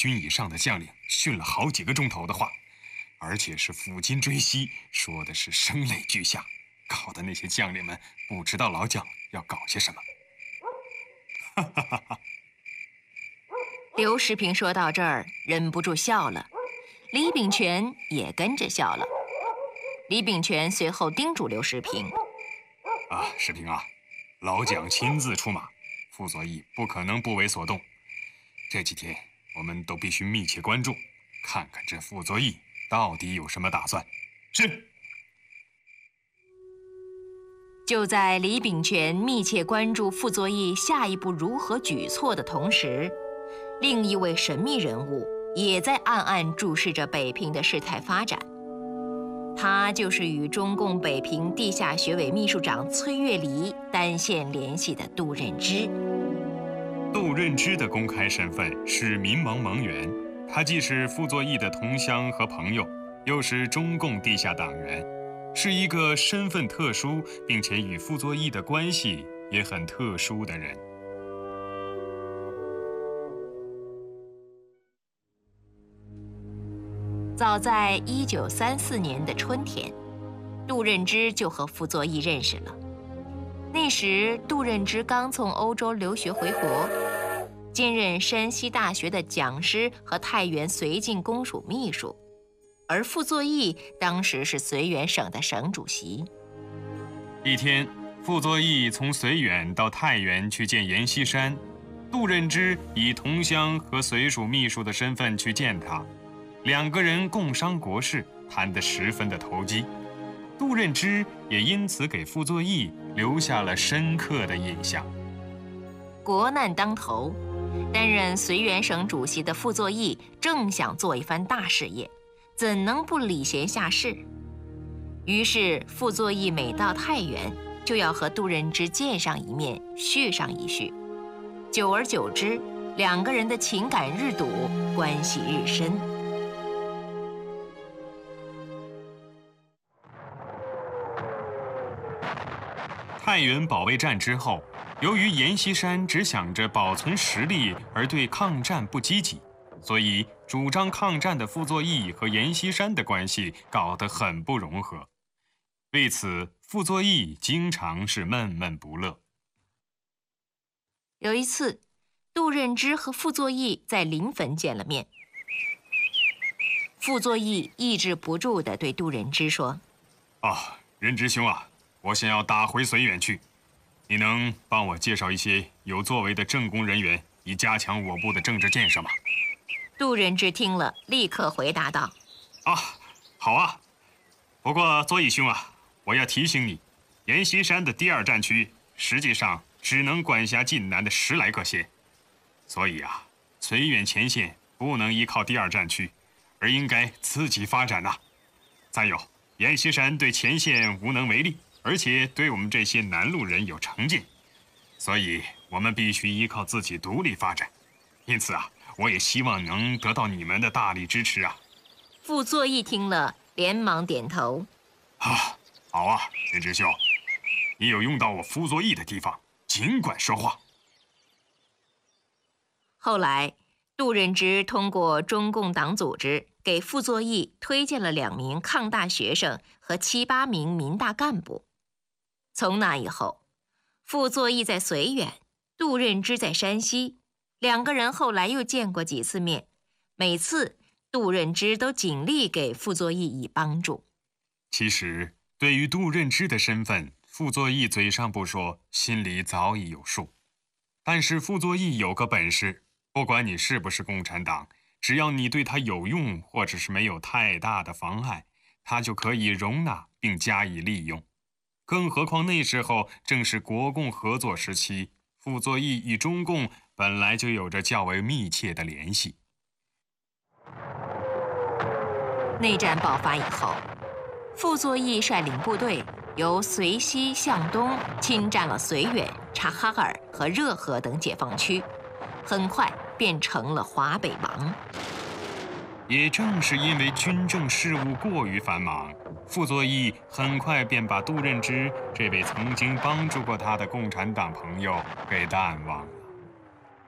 军以上的将领训了好几个钟头的话，而且是抚今追昔，说的是声泪俱下，搞得那些将领们不知道老蒋要搞些什么。哈哈哈哈！ 刘世平说到这儿，忍不住笑了，李秉权也跟着笑了。李秉权随后叮嘱刘世平：“ 世平啊，老蒋亲自出马，傅作义不可能不为所动。这几天我们都必须密切关注，看看这傅作义到底有什么打算。”是。 就在李秉权密切关注傅作义下一步如何举措的同时，另一位神秘人物也在暗暗注视着北平的事态发展。他就是与中共北平地下学委秘书长崔月离单线联系的杜任之。 杜任之的公开身份是民盟盟员，他既是傅作义的同乡和朋友，又是中共地下党员，是一个身份特殊并且与傅作义的关系也很特殊的人。 早在1934年的春天，杜任之就和傅作义认识了。那时，杜任之刚从欧洲留学回国，兼任山西大学的讲师和太原绥靖公署秘书，而傅作义当时是绥远省的省主席。 一天，傅作义从绥远到太原去见阎锡山，杜任之以同乡和绥署秘书的身份去见他。两个人共商国事，谈得十分的投机，杜任之也因此给傅作义留下了深刻的印象。 国难当头，担任绥远省主席的傅作义正想做一番大事业，怎能不礼贤下士？于是傅作义每到太原，就要和杜任之见上一面，叙上一叙。久而久之，两个人的情感日笃，关系日深。 太原保卫战之后，由于阎锡山只想着保存实力而对抗战不积极，所以主张抗战的傅作义和阎锡山的关系搞得很不融合。为此，傅作义经常是闷闷不乐。 有一次，杜任之和傅作义在临汾见了面。傅作义抑制不住地对杜任之说：“ 任之兄啊，我想要打回绥远去，你能帮我介绍一些有作为的政工人员，以加强我部的政治建设吗？” 杜任之听了，立刻回答道：“ 好啊。不过作义兄啊，我要提醒你，阎锡山的第二战区实际上只能管辖晋南的10来个县，所以绥远前线不能依靠第二战区，而应该自己发展呐。再有，阎锡山对前线无能为力，而且对我们这些南路人有成见，所以我们必须依靠自己独立发展。因此我也希望能得到你们的大力支持啊。” 傅作义听了，连忙点头：“ 好啊，任之兄，你有用到我傅作义的地方，尽管说话。” 后来，杜任之通过中共党组织给傅作义推荐了2名抗大学生和7、8名民大干部。从那以后，傅作义在绥远，杜任之在山西，两个人后来又见过几次面，每次杜任之都尽力给傅作义以帮助。 其实，对于杜任之的身份，傅作义嘴上不说，心里早已有数。但是傅作义有个本事，不管你是不是共产党，只要你对他有用，或者是没有太大的妨碍，他就可以容纳并加以利用。更何况那时候正是国共合作时期，傅作义与中共本来就有着较为密切的联系。 内战爆发以后，傅作义率领部队由绥西向东侵占了绥远、察哈尔和热河等解放区，很快便成了华北王。 也正是因为军政事务过于繁忙，傅作义很快便把杜任之这位曾经帮助过他的共产党朋友给淡忘了。